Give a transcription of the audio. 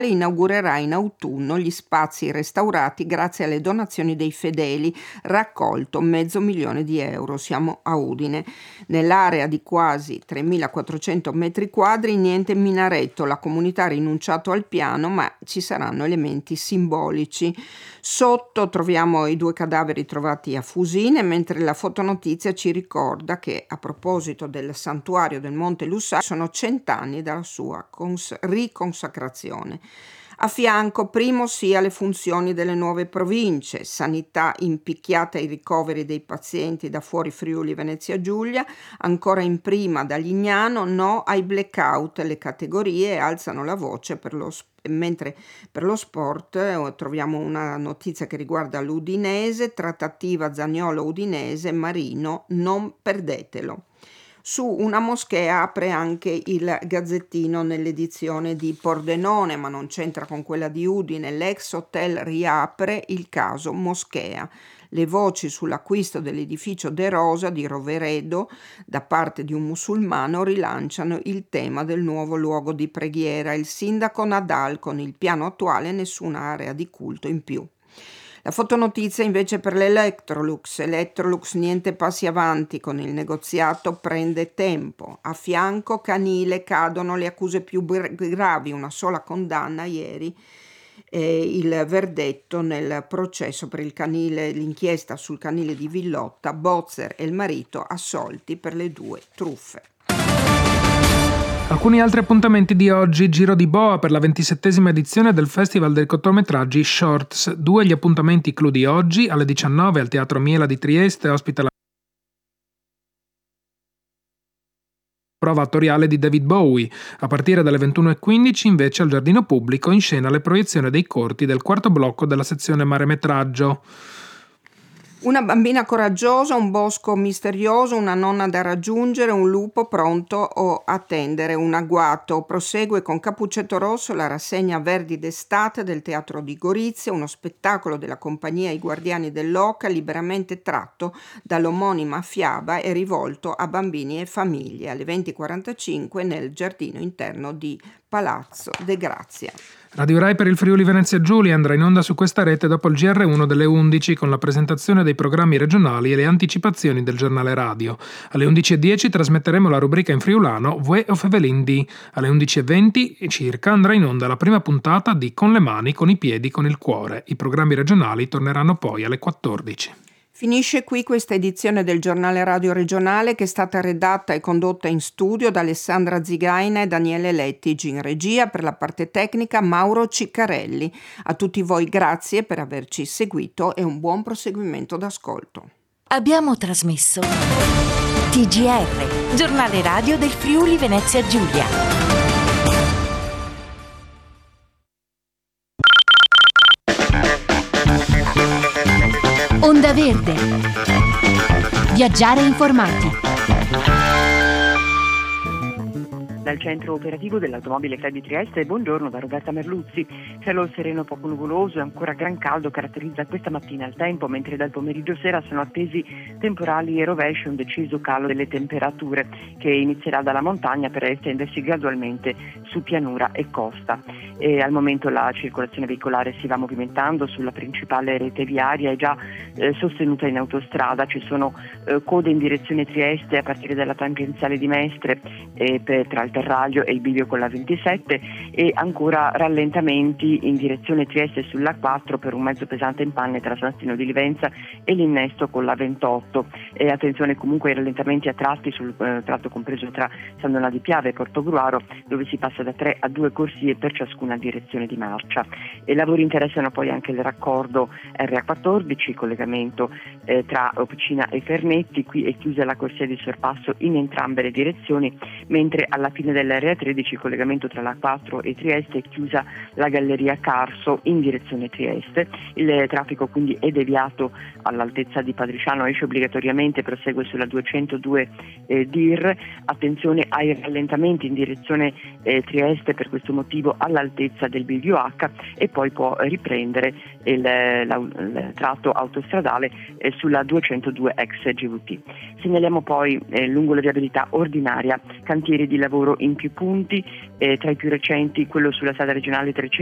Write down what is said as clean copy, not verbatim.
inaugurerà in autunno gli spazi restaurati grazie alle donazioni dei fedeli, raccolto €500.000. Siamo a Udine. Nell'area di quasi 3.400 metri quadri niente minareto, la comunità ha rinunciato al piano, ma ci saranno elementi simbolici. Sotto troviamo i 2 cadaveri trovati a Fusine, mentre la fotonotizia ci ricorda che, a proposito del santuario del Monte Lussà, sono 100 anni dalla sua riconsacrazione. A fianco, primo sì alle funzioni delle nuove province, sanità impicchiata ai ricoveri dei pazienti da fuori Friuli Venezia Giulia, ancora in prima da Lignano, no ai blackout, le categorie alzano la voce mentre per lo sport troviamo una notizia che riguarda l'Udinese, trattativa Zaniolo-Udinese, Marino, non perdetelo. Su una moschea apre anche il Gazzettino nell'edizione di Pordenone, ma non c'entra con quella di Udine. L'ex hotel riapre, il caso moschea. Le voci sull'acquisto dell'edificio De Rosa di Roveredo da parte di un musulmano rilanciano il tema del nuovo luogo di preghiera. Il sindaco Nadal: con il piano attuale nessuna area di culto in più. La fotonotizia invece per l'Electrolux, niente passi avanti, con il negoziato prende tempo. A fianco Canile, cadono le accuse più gravi, una sola condanna ieri, il verdetto nel processo per il canile, l'inchiesta sul canile di Villotta, Bozzer e il marito assolti per le 2 truffe. Alcuni altri appuntamenti di oggi: Giro di Boa per la 27esima edizione del Festival dei cortometraggi Shorts. 2 gli appuntamenti clou di oggi: alle 19 al Teatro Miela di Trieste ospita la prova attoriale di David Bowie. A partire dalle 21:15 invece al Giardino Pubblico in scena le proiezioni dei corti del 4º blocco della sezione Maremetraggio. Una bambina coraggiosa, un bosco misterioso, una nonna da raggiungere, un lupo pronto o attendere un agguato. Prosegue con Cappuccetto Rosso la rassegna Verdi d'estate del Teatro di Gorizia, uno spettacolo della compagnia I Guardiani dell'Oca, liberamente tratto dall'omonima fiaba e rivolto a bambini e famiglie, alle 20:45 nel giardino interno di Palazzo De Grazia. Radio Rai per il Friuli Venezia Giulia andrà in onda su questa rete dopo il GR1 delle 11 con la presentazione dei programmi regionali e le anticipazioni del giornale radio. Alle 11:10 trasmetteremo la rubrica in friulano Vue of Evelyn D. Alle 11:20 circa andrà in onda la prima puntata di Con le mani, con i piedi, con il cuore. I programmi regionali torneranno poi alle 14. Finisce qui questa edizione del giornale radio regionale, che è stata redatta e condotta in studio da Alessandra Zigaina e Daniele Lettigi, in regia per la parte tecnica Mauro Ciccarelli. A tutti voi grazie per averci seguito e un buon proseguimento d'ascolto. Abbiamo trasmesso TGR, giornale radio del Friuli Venezia Giulia. Onda Verde. Viaggiare informati. Dal centro operativo dell'automobile Club di Trieste, buongiorno da Roberta Merluzzi. Cielo sereno poco nuvoloso e ancora gran caldo caratterizza questa mattina il tempo, mentre dal pomeriggio sera sono attesi temporali e rovesci, un deciso calo delle temperature che inizierà dalla montagna per estendersi gradualmente su pianura e costa. E al momento la circolazione veicolare si va movimentando sulla principale rete viaria, è già sostenuta in autostrada. Ci sono code in direzione Trieste a partire dalla tangenziale di Mestre tra il Terraglio e il bivio con la 27, e ancora rallentamenti in direzione Trieste sulla 4 per un mezzo pesante in panne tra San Stino di Livenza e l'innesto con la 28. E attenzione comunque ai rallentamenti a tratti sul tratto compreso tra San Donà di Piave e Portogruaro, dove si passa da 3 a 2 corsie per ciascuna direzione di marcia. E lavori interessano poi anche il raccordo RA14, collegamento tra Officina e Fernetti. Qui è chiusa la corsia di sorpasso in entrambe le direzioni, mentre alla fine dell'RA13, il collegamento tra la 4 e Trieste, è chiusa la galleria Carso in direzione Trieste. Il traffico quindi è deviato all'altezza di Padriciano, esce obbligatoriamente, prosegue sulla 202 DIR. Attenzione ai rallentamenti in direzione Trieste per questo motivo all'altezza del bivio H, e poi può riprendere il tratto autostradale sulla 202 ex GVT. Segnaliamo poi lungo la viabilità ordinaria cantieri di lavoro in più punti, tra i più recenti quello sulla strada regionale 300